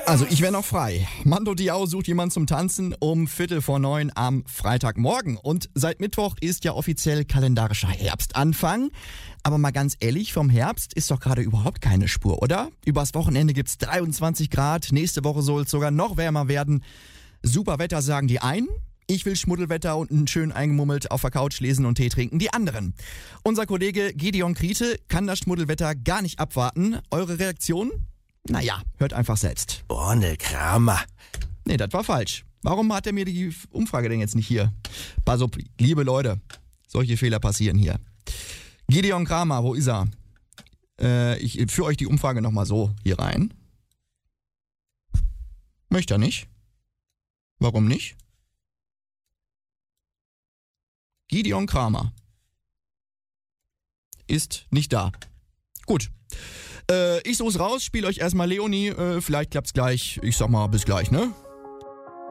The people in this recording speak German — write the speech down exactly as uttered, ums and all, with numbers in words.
Also ich wäre noch frei. Mando Diao sucht jemanden zum Tanzen um Viertel vor neun am Freitagmorgen. Und seit Mittwoch ist ja offiziell kalendarischer Herbstanfang. Aber mal ganz ehrlich, vom Herbst ist doch gerade überhaupt keine Spur, oder? Übers Wochenende gibt's dreiundzwanzig Grad, nächste Woche soll es sogar noch wärmer werden. Super Wetter sagen die einen. Ich will Schmuddelwetter und einen schön eingemummelt auf der Couch lesen und Tee trinken, die anderen. Unser Kollege Gideon Kriete kann das Schmuddelwetter gar nicht abwarten. Eure Reaktion? Naja, hört einfach selbst. Borne Kramer. Nee, das war falsch. Warum hat er mir die Umfrage denn jetzt nicht hier? Pass auf, liebe Leute, solche Fehler passieren hier. Gideon Kramer, wo ist er? Äh, ich führe euch die Umfrage nochmal so hier rein. Möchte er nicht? Warum nicht? Gideon Kramer ist nicht da. Gut. Äh, ich such's raus, spiel euch erstmal Leonie. Äh, vielleicht klappt's gleich. Ich sag mal, bis gleich, ne?